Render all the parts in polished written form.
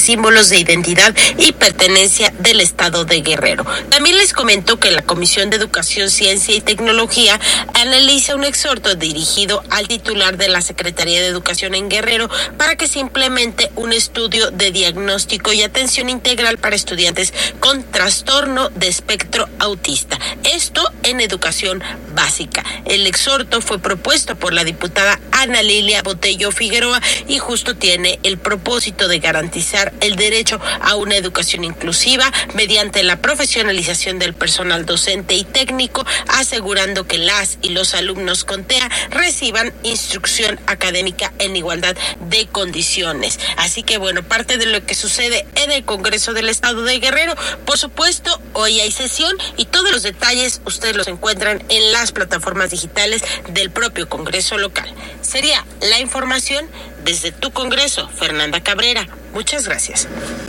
símbolos de identidad y pertenencia del estado de Guerrero. También les comento que la Comisión de Educación, Ciencia y Tecnología analiza un exhorto dirigido al titular de la Secretaría de Educación en Guerrero para que se implemente un estudio de diagnóstico y atención integral para estudiantes con trastorno de espectro autista. Esto en educación básica. El exhorto fue propuesto por la diputada Ana Lilia Botello Figueroa y justo tiene el propósito de garantizar el derecho a una educación inclusiva mediante la profesionalización del personal docente y técnico, asegurando que las y los alumnos con TEA reciban instrucción académica en igualdad de condiciones. Así que bueno, parte de lo que sucede en el Congreso del Estado de Guerrero. Por supuesto, hoy hay sesión y todos los detalles ustedes los encuentran en las plataformas digitales del propio Congreso local. Sería la información desde tu Congreso, Fernanda Cabrera. Muchas gracias.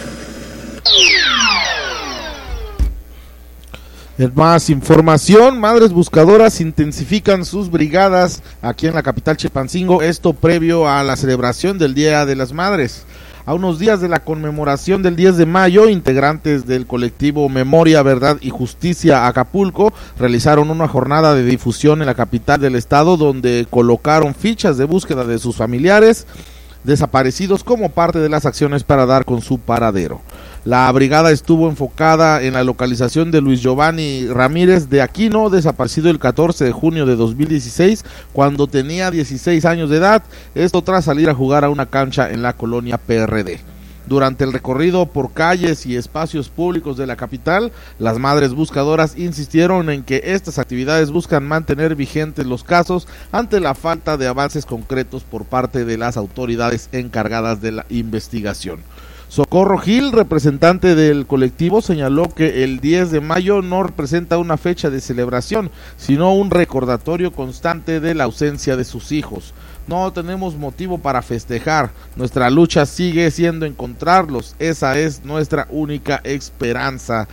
En más información, madres buscadoras intensifican sus brigadas aquí en la capital Chilpancingo, esto previo a la celebración del Día de las Madres. A unos días de la conmemoración del 10 de mayo, integrantes del colectivo Memoria, Verdad y Justicia Acapulco realizaron una jornada de difusión en la capital del estado donde colocaron fichas de búsqueda de sus familiares desaparecidos como parte de las acciones para dar con su paradero. La brigada estuvo enfocada en la localización de Luis Giovanni Ramírez de Aquino, desaparecido el 14 de junio de 2016 cuando tenía 16 años de edad, esto tras salir a jugar a una cancha en la colonia PRD. Durante el recorrido por calles y espacios públicos de la capital, las madres buscadoras insistieron en que estas actividades buscan mantener vigentes los casos ante la falta de avances concretos por parte de las autoridades encargadas de la investigación. Socorro Gil, representante del colectivo, señaló que el 10 de mayo no representa una fecha de celebración, sino un recordatorio constante de la ausencia de sus hijos. No tenemos motivo para festejar, nuestra lucha sigue siendo encontrarlos, esa es nuestra única esperanza,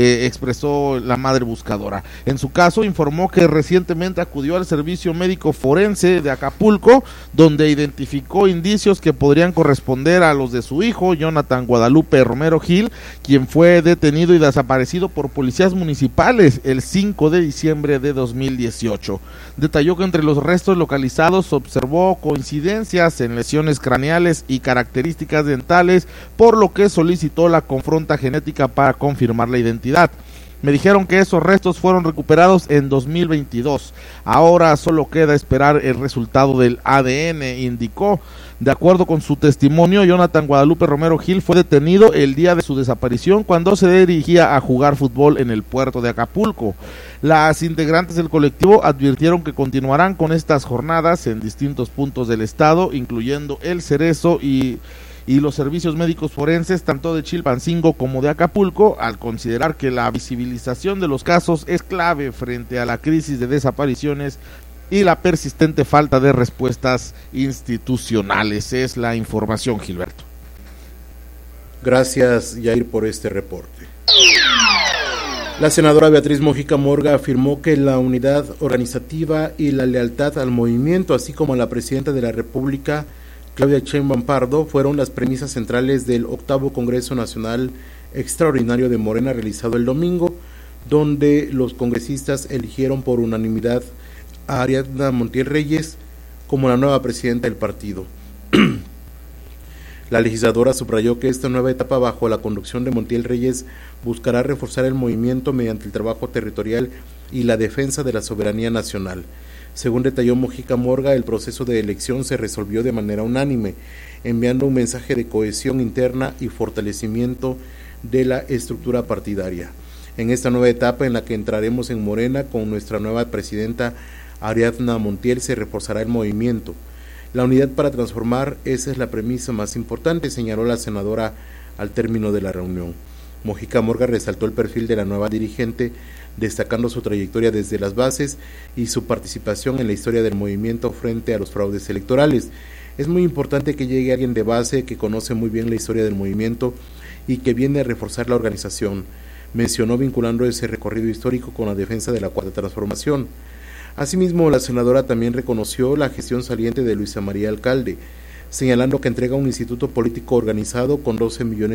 expresó la madre buscadora. En su caso informó que recientemente acudió al Servicio Médico Forense de Acapulco, donde identificó indicios que podrían corresponder a los de su hijo, Jonathan Guadalupe Romero Gil, quien fue detenido y desaparecido por policías municipales el 5 de diciembre de 2018. Detalló que entre los restos localizados observó coincidencias en lesiones craneales y características dentales, por lo que solicitó la confronta genética para confirmar la identidad. Me dijeron que esos restos fueron recuperados en 2022. Ahora solo queda esperar el resultado del ADN, indicó. De acuerdo con su testimonio, Jonathan Guadalupe Romero Gil fue detenido el día de su desaparición cuando se dirigía a jugar fútbol en el puerto de Acapulco. Las integrantes del colectivo advirtieron que continuarán con estas jornadas en distintos puntos del estado, incluyendo El Cerezo y los servicios médicos forenses tanto de Chilpancingo como de Acapulco, al considerar que la visibilización de los casos es clave frente a la crisis de desapariciones y la persistente falta de respuestas institucionales. Es la información, Gilberto. Gracias, Yair, por este reporte. La senadora Beatriz Mojica Morga afirmó que la unidad organizativa y la lealtad al movimiento, así como a la presidenta de la República, Claudia Sheinbaum Pardo, fueron las premisas centrales del 8º Congreso Nacional Extraordinario de Morena realizado el domingo, donde los congresistas eligieron por unanimidad a Ariadna Montiel Reyes como la nueva presidenta del partido. La legisladora subrayó que esta nueva etapa bajo la conducción de Montiel Reyes buscará reforzar el movimiento mediante el trabajo territorial y la defensa de la soberanía nacional. Según detalló Mojica Morga, el proceso de elección se resolvió de manera unánime, enviando un mensaje de cohesión interna y fortalecimiento de la estructura partidaria. En esta nueva etapa en la que entraremos en Morena con nuestra nueva presidenta Ariadna Montiel se reforzará el movimiento. La unidad para transformar, esa es la premisa más importante, señaló la senadora al término de la reunión. Mojica Morga resaltó el perfil de la nueva dirigente, destacando su trayectoria desde las bases y su participación en la historia del movimiento frente a los fraudes electorales. Es muy importante que llegue alguien de base que conoce muy bien la historia del movimiento y que viene a reforzar la organización, mencionó, vinculando ese recorrido histórico con la defensa de la Cuarta Transformación. Asimismo, la senadora también reconoció la gestión saliente de Luisa María Alcalde, señalando que entrega un instituto político organizado con 12 millones